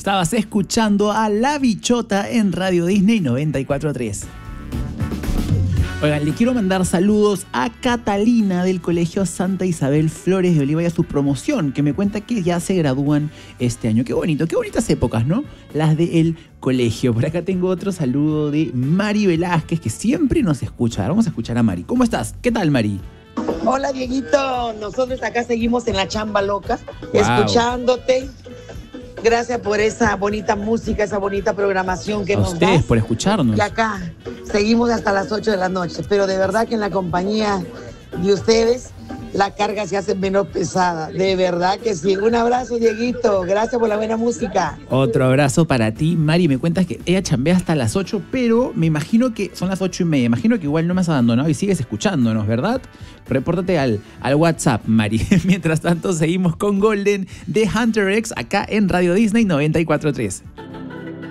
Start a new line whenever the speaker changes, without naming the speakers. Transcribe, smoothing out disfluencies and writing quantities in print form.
Estabas escuchando a La Bichota en Radio Disney 94.3. Oigan, le quiero mandar saludos a Catalina del Colegio Santa Isabel Flores de Oliva y a su promoción, que me cuenta que ya se gradúan este año. Qué bonito, qué bonitas épocas, ¿no? Las del colegio. Por acá tengo otro saludo de Mari Velázquez, que siempre nos escucha. Ahora vamos a escuchar a Mari. ¿Cómo estás? ¿Qué tal, Mari?
Hola, Dieguito. Nosotros acá seguimos en la chamba loca,
Wow.
escuchándote. Gracias por esa bonita música, esa bonita programación que
A
nos
ustedes
das.
por escucharnos.
Y acá seguimos hasta las 8 de la noche. Pero de verdad que en la compañía de ustedes la carga se hace menos pesada. De verdad que sí. Un abrazo, Dieguito. Gracias por la buena música.
Otro abrazo para ti, Mari. Me cuentas que ella chambea hasta las 8, pero me imagino que son las 8:30. Imagino que igual no me has abandonado y sigues escuchándonos, ¿verdad? Repórtate al WhatsApp, Mari. Mientras tanto, seguimos con Golden de Hunter X acá en Radio Disney 94.3.